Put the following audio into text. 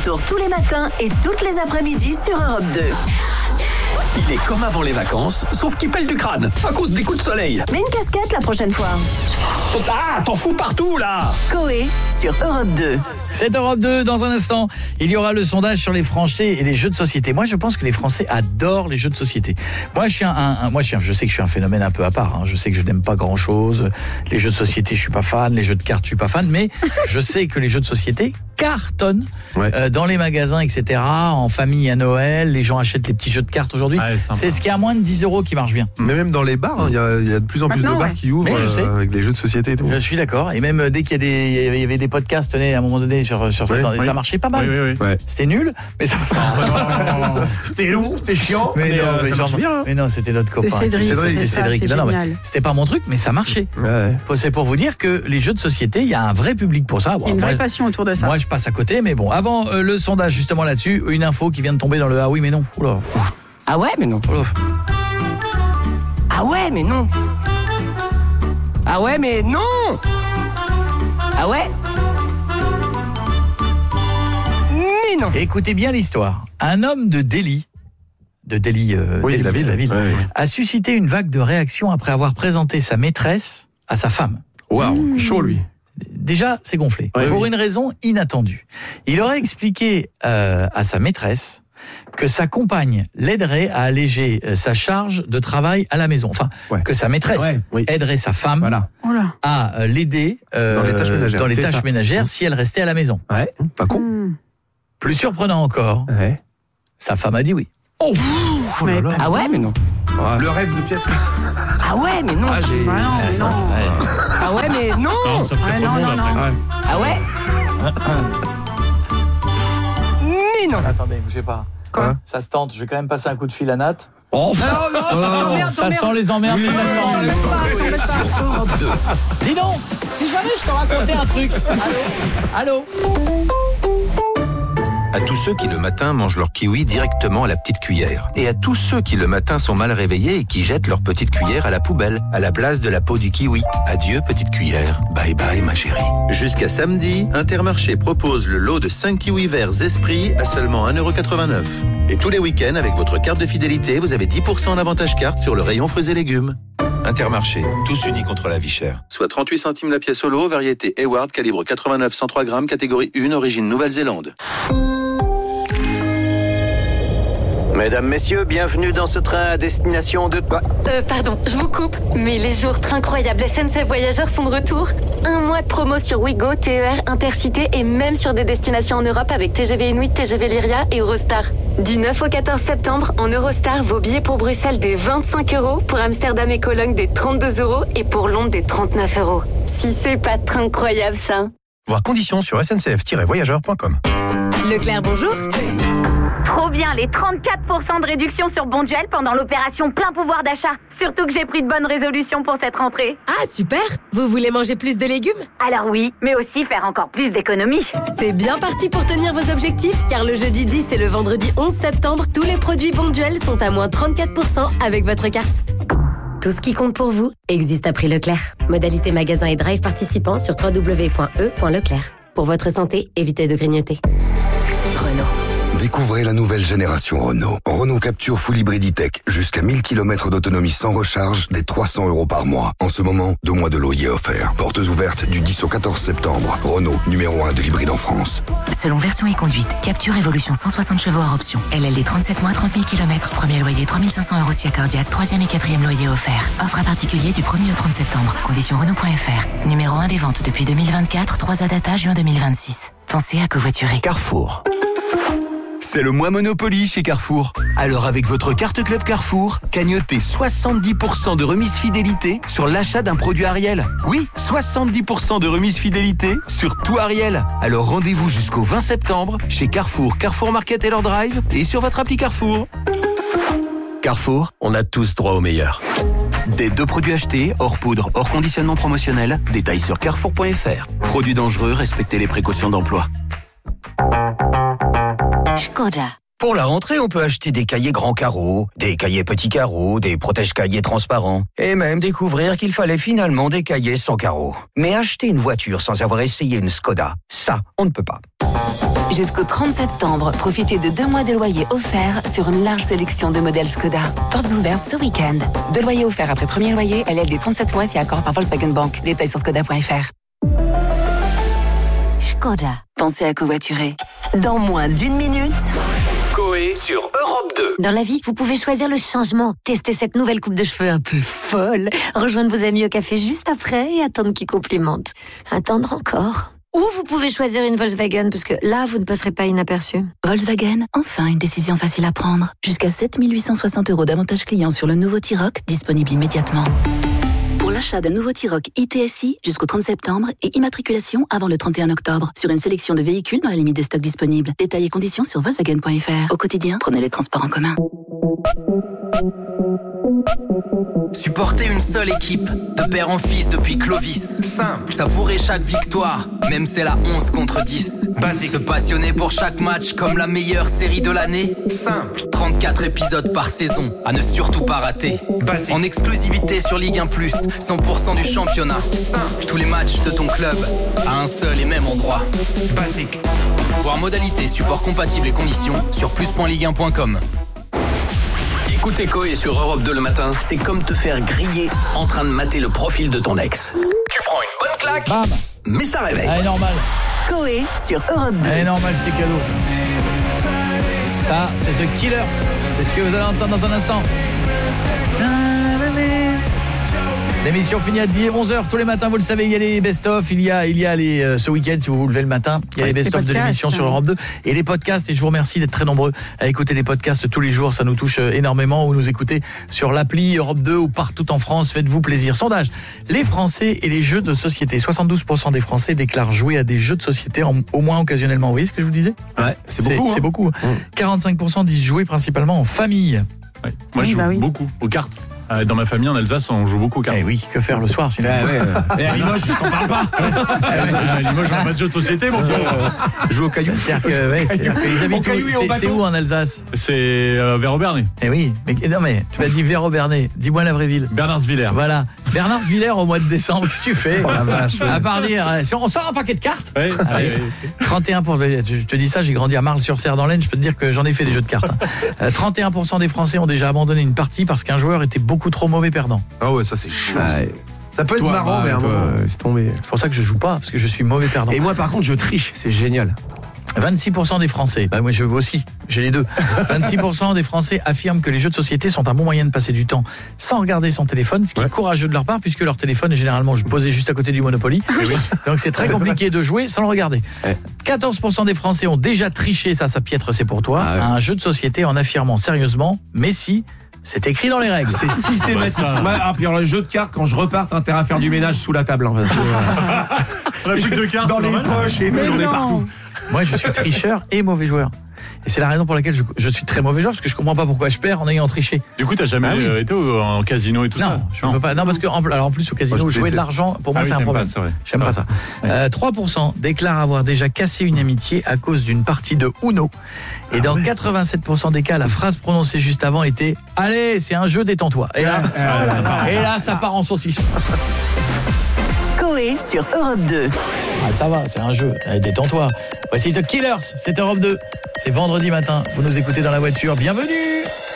retour tous les matins et toutes les après-midi sur Europe 2. Il est comme avant les vacances, sauf qu'il pèle du crâne, à cause des coups de soleil. Mets une casquette la prochaine fois. Ah, t'en fous partout, là. Coé sur Europe 2. C'est Europe 2, dans un instant, il y aura le sondage sur les Français et les jeux de société. Moi, je pense que les Français adorent les jeux de société. Moi, je sais que je suis un phénomène un peu à part. Je sais que je n'aime pas grand-chose. Les jeux de société, je suis pas fan. Les jeux de cartes, je suis pas fan. Mais je sais que les jeux de société cartonnent dans les magasins, etc. En famille à Noël, les gens achètent les petits jeux de cartes aujourd'hui. C'est ce qui est à moins de 10 € qui marche bien. Mais même dans les bars, il y a de plus en plus de bars qui ouvrent avec des jeux de société et tout. Je suis d'accord. Et même dès qu'il y avait des podcasts, à un moment donné sur cette ça marchait pas mal. Oui. C'était nul, mais ça c'était long, c'était chiant, mais ça marche bien. Mais non, c'était notre copain. C'est Cédric. Non, mais c'était pas mon truc, mais ça marchait. C'est pour vous dire que les jeux de société, il y a un vrai public pour ça. Il y a une vraie passion autour de ça. Moi, je passe à côté, mais bon. Avant le sondage, justement là-dessus, une info qui vient de tomber dans le ah oui mais non. Oula. Ah ouais, mais non. Oula. Ah ouais, mais non. Ah ouais, mais non. Ah ouais. Mais non. Écoutez bien l'histoire. Un homme de Delhi, la ville, a suscité une vague de réactions après avoir présenté sa maîtresse à sa femme. Waouh, chaud lui. Déjà, c'est gonflé. Pour une raison inattendue. Il aurait expliqué à sa maîtresse que sa compagne l'aiderait à alléger sa charge de travail à la maison. Enfin, que sa maîtresse aiderait sa femme à l'aider dans les tâches ménagères si elle restait à la maison. Pas con. Plus surprenant encore, sa femme a dit oui. Ah ouais, mais non. Le rêve de Pierre. Ah ouais, mais non. Ah ouais, mais non. Non, ça ferait trop le monde après. Ah ouais. Mais non. Attendez, bougez pas. Quoi ? Ça se tente, je vais quand même passer un coup de fil à Nat. Non, Ça sent les emmerdes, mais ça se tente. Sur Europe 2. Dis donc, si jamais je te racontais un truc. Allô ? À tous ceux qui le matin mangent leur kiwi directement à la petite cuillère. Et à tous ceux qui le matin sont mal réveillés et qui jettent leur petite cuillère à la poubelle, à la place de la peau du kiwi. Adieu petite cuillère, bye bye ma chérie. Jusqu'à samedi, Intermarché propose le lot de 5 kiwis verts Esprit à seulement 1,89 €. Et tous les week-ends, avec votre carte de fidélité, vous avez 10% en avantage carte sur le rayon fruits et légumes. Intermarché, tous unis contre la vie chère. Soit 38 centimes la pièce au lot, variété Hayward, calibre 89, 103 grammes, catégorie 1, origine Nouvelle-Zélande. Mesdames, messieurs, bienvenue dans ce train à destination de... Pardon, je vous coupe, mais les jours incroyables SNCF Voyageurs sont de retour. 1 mois de promo sur Ouigo, TER, Intercité et même sur des destinations en Europe avec TGV Inuit, TGV Lyria et Eurostar. Du 9 au 14 septembre, en Eurostar, vos billets pour Bruxelles des 25 €, pour Amsterdam et Cologne des 32 € et pour Londres des 39 €. Si c'est pas incroyable ça. Voir conditions sur sncf-voyageurs.com. Leclerc, bonjour. Trop bien, les 34% de réduction sur Bonduel pendant l'opération plein pouvoir d'achat. Surtout que j'ai pris de bonnes résolutions pour cette rentrée. Ah, super. Vous voulez manger plus de légumes ? Alors oui, mais aussi faire encore plus d'économies. C'est bien parti pour tenir vos objectifs, car le jeudi 10 et le vendredi 11 septembre, tous les produits Bonduel sont à moins 34% avec votre carte. Tout ce qui compte pour vous existe à prix Leclerc. Modalité magasin et drive participants sur www.e.leclerc. Pour votre santé, évitez de grignoter. Renault. Découvrez la nouvelle génération Renault. Renault Capture Full Hybrid E-Tech. Jusqu'à 1000 km d'autonomie sans recharge, dès 300 € par mois. En ce moment, 2 mois de loyer offerts. Portes ouvertes du 10 au 14 septembre. Renault, numéro 1 de l'hybride en France. Selon version et conduite, Capture Evolution 160 chevaux hors option. LLD 37 mois, 30 000 km. Premier loyer 3 500 € si accordiaque. 3e et 4e loyer offert. Offre à particulier du 1er au 30 septembre. Conditions Renault.fr. Numéro 1 des ventes depuis 2024. 3 ADATA juin 2026. Pensez à covoiturer. Carrefour. C'est le mois Monopoly chez Carrefour. Alors avec votre carte Club Carrefour, cagnotez 70% de remise fidélité sur l'achat d'un produit Ariel. Oui, 70% de remise fidélité sur tout Ariel. Alors rendez-vous jusqu'au 20 septembre chez Carrefour, Carrefour Market et leur drive et sur votre appli Carrefour. Carrefour, on a tous droit au meilleur. Des 2 produits achetés, hors poudre, hors conditionnement promotionnel. Détails sur carrefour.fr. Produits dangereux, respectez les précautions d'emploi. Škoda. Pour la rentrée, on peut acheter des cahiers grands carreaux, des cahiers petits carreaux, des protège-cahiers transparents. Et même découvrir qu'il fallait finalement des cahiers sans carreaux. Mais acheter une voiture sans avoir essayé une Skoda, ça, on ne peut pas. Jusqu'au 30 septembre, profitez de 2 mois de loyer offerts sur une large sélection de modèles Skoda. Portes ouvertes ce week-end. 2 loyers offerts après premier loyer, LLD 37 mois si accord par Volkswagen Bank. Détails sur skoda.fr. Skoda. Pensez à covoiturer. Dans moins d'1 minute... Coé sur Europe 2. Dans la vie, vous pouvez choisir le changement. Tester cette nouvelle coupe de cheveux un peu folle. Rejoindre vos amis au café juste après et attendre qu'ils complimentent. Attendre encore. Ou vous pouvez choisir une Volkswagen, parce que là, vous ne passerez pas inaperçu. Volkswagen, enfin une décision facile à prendre. Jusqu'à 7 860 € d'avantages clients sur le nouveau T-Roc, disponible immédiatement. Pour l'achat d'un nouveau T-Roc ITSI jusqu'au 30 septembre et immatriculation avant le 31 octobre sur une sélection de véhicules dans la limite des stocks disponibles. Détails et conditions sur Volkswagen.fr. Au quotidien, prenez les transports en commun. Supporter une seule équipe, de père en fils depuis Clovis. Simple. Savourer chaque victoire, même c'est la 11 contre 10. Basique. Se passionner pour chaque match comme la meilleure série de l'année. Simple. 34 épisodes par saison, à ne surtout pas rater. Basique. En exclusivité sur Ligue 1+, 100% du championnat. Simple. Tous les matchs de ton club, à un seul et même endroit. Basique. Voir modalités, support compatible et conditions sur plus.ligue1.com. Écouter Coé sur Europe 2 le matin, c'est comme te faire griller en train de mater le profil de ton ex. Tu prends une bonne claque, bam, mais ça réveille. Allez, normal. Coé sur Europe 2. Allez, normal, c'est cadeau, ça. Ça, c'est The Killers. C'est ce que vous allez entendre dans un instant. L'émission finit à 11h tous les matins, vous le savez, il y a les best-of, il y a les ce week-end si vous vous levez le matin, il y a les best-of de l'émission sur Europe 2 et les podcasts, et je vous remercie d'être très nombreux à écouter les podcasts tous les jours, ça nous touche énormément, ou nous écoutez sur l'appli Europe 2 ou partout en France, faites-vous plaisir. Sondage, les Français et les jeux de société, 72% des Français déclarent jouer à des jeux de société au moins occasionnellement, vous voyez ce que je vous disais ? Ouais, c'est beaucoup. C'est beaucoup. 45% disent jouer principalement en famille. Ouais. Moi je joue beaucoup aux cartes. Dans ma famille en Alsace, on joue beaucoup aux cartes. Eh oui, que faire le soir sinon. Et à Limoges, je t'en parle pas. À Limoges, on n'a pas de jeu de société, mon joue au caillou. C'est-à-dire que les habitants, c'est où en Alsace ? C'est vers Aubernais. Eh oui, mais non mais tu m'as dit vers Aubernais. Dis-moi la vraie ville. Bernardsvillers. Voilà, Bernardsvillers au mois de décembre. Qu'est-ce que tu fais ? Oh la vache. À part dire, si on sort un paquet de cartes. Ouais. 31 je te dis ça, j'ai grandi à Marle-sur-Serre dans l'Aisne. Je peux te dire que j'en ai fait des jeux de cartes. 31% des Français ont déjà abandonné une partie parce qu'un joueur était beaucoup trop mauvais perdant. Ah ouais, ça c'est chiant. Ça peut être marrant, mais à un moment, c'est tombé. C'est pour ça que je joue pas, parce que je suis mauvais perdant. Et moi, par contre, je triche, c'est génial. 26% des Français, bah moi je veux aussi, j'ai les deux. 26% des Français affirment que les jeux de société sont un bon moyen de passer du temps sans regarder son téléphone, ce qui est courageux de leur part puisque leur téléphone est généralement posé juste à côté du Monopoly. Donc c'est très compliqué de jouer sans le regarder. 14% des Français ont déjà triché, ça Piètre c'est pour toi, à un jeu de société en affirmant sérieusement, mais si c'est écrit dans les règles. C'est systématique. Puis alors, le jeu de cartes, quand je repars, t'as intérêt à faire du ménage sous la table. La boucle de cartes dans les poches et j'en ai partout. Moi, je suis tricheur et mauvais joueur. Et c'est la raison pour laquelle je suis très mauvais joueur, parce que je comprends pas pourquoi je perds en ayant triché. Du coup, t'as jamais été en casino et tout ça ? Non, je peux pas. Non, parce que en plus au casino, jouer de l'argent, pour moi, c'est un problème. J'aime pas ça. 3% déclarent avoir déjà cassé une amitié à cause d'une partie de Uno. Et dans 87% des cas, la phrase prononcée juste avant était « Allez, c'est un jeu, détends-toi ». Et là, ça part en saucisson. Coé sur Europe 2. Ah, ça va, c'est un jeu. Allez, détends-toi. Voici The Killers, c'est Europe 2. C'est vendredi matin, vous nous écoutez dans la voiture. Bienvenue.